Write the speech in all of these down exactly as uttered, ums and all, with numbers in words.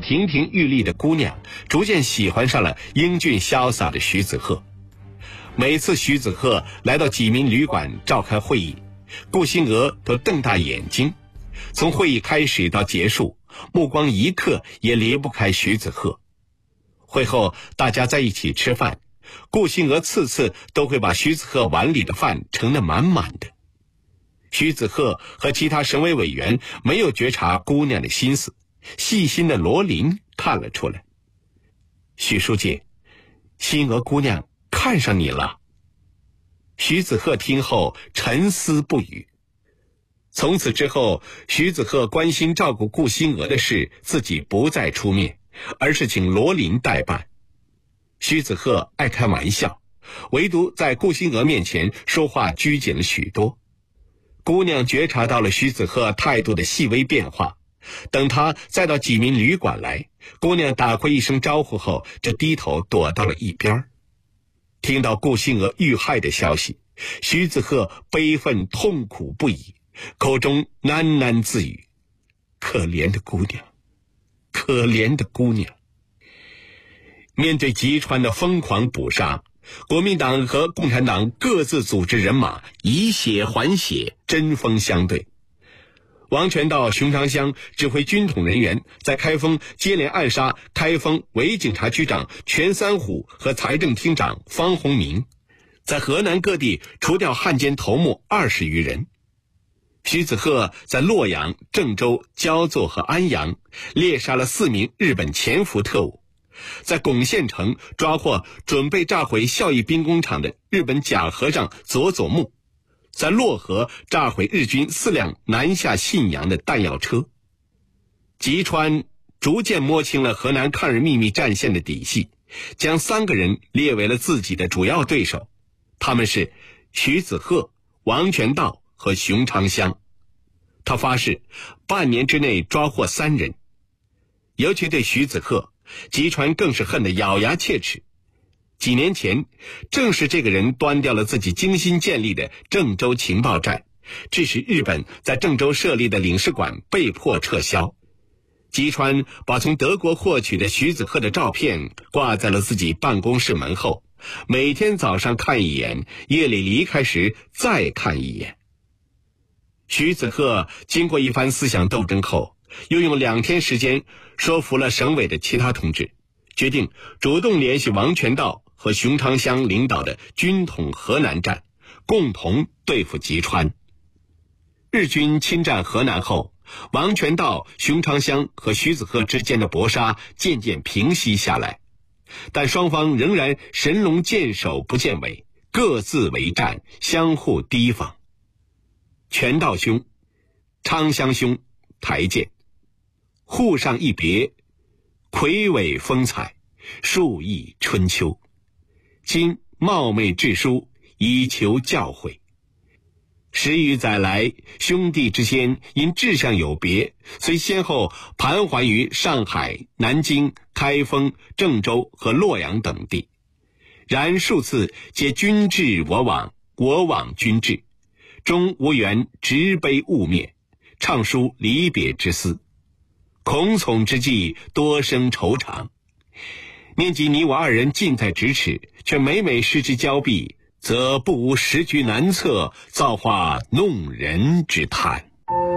亭亭玉立的姑娘逐渐喜欢上了英俊潇洒的徐子鹤。每次徐子鹤来到济民旅馆召开会议，顾星娥都瞪大眼睛，从会议开始到结束，目光一刻也离不开徐子鹤。会后大家在一起吃饭，顾星娥次次都会把徐子鹤碗里的饭盛得满满的。徐子鹤和其他省委委员没有觉察姑娘的心思，细心的罗琳看了出来。徐书记，星娥姑娘看上你了。徐子鹤听后沉思不语。从此之后，徐子鹤关心照顾顾星娥的事自己不再出面，而是请罗琳代办。徐子鹤爱开玩笑，唯独在顾星娥面前说话拘谨了许多。姑娘觉察到了徐子鹤态度的细微变化，等他再到济民旅馆来，姑娘打过一声招呼后，就低头躲到了一边。听到顾星娥遇害的消息，徐子鹤悲愤痛苦不已，口中喃喃自语：可怜的姑娘，可怜的姑娘。面对吉川的疯狂捕杀，国民党和共产党各自组织人马，以血还血，针锋相对。王全道、熊长香指挥军统人员在开封接连暗杀开封伪警察局长全三虎和财政厅长方鸿明，在河南各地除掉汉奸头目二十余人。徐子鹤在洛阳、郑州、焦作和安阳猎杀了四名日本潜伏特务，在巩县城抓获准备炸毁孝义兵工厂的日本假和尚佐佐木，在洛河炸毁日军四辆南下信阳的弹药车。吉川逐渐摸清了河南抗日秘密战线的底细，将三个人列为了自己的主要对手，他们是徐子鹤、王全道和熊长香。他发誓半年之内抓获三人。尤其对徐子鹤，吉川更是恨得咬牙切齿。几年前，正是这个人端掉了自己精心建立的郑州情报站，致使日本在郑州设立的领事馆被迫撤销。吉川把从德国获取的徐子鹤的照片挂在了自己办公室门后，每天早上看一眼，夜里离开时再看一眼。徐子鹤经过一番思想斗争后，又用两天时间说服了省委的其他同志，决定主动联系王全道和熊长香领导的军统河南站，共同对付吉川。日军侵占河南后，王全道、熊长香和徐子鹤之间的搏杀渐渐平息下来，但双方仍然神龙见首不见尾，各自为战，相互提防。全道兄、长香兄抬剑，沪上一别，魁伟风采，数亿春秋。今冒昧致书，以求教诲。十余载来，兄弟之间因志向有别，虽先后盘桓于上海、南京、开封、郑州和洛阳等地，然数次皆君至我往，我往君至，终无缘执杯晤面，畅抒离别之思。恐从之际，多生愁肠。念及你我二人近在咫尺，却每每失之交臂，则不无时局难测，造化弄人之叹。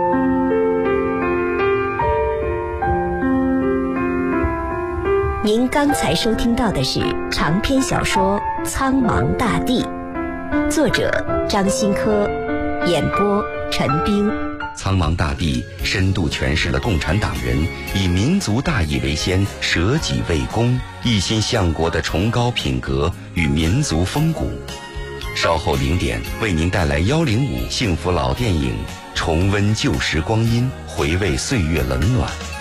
您刚才收听到的是长篇小说《苍茫大地》，作者张新科，演播陈冰。 苍茫大地深度诠释了共产党人以民族大义为先，舍己为公，一心向国的崇高品格与民族风骨。稍后零点为您带来幺零五幸福老电影，重温旧时光阴，回味岁月冷暖。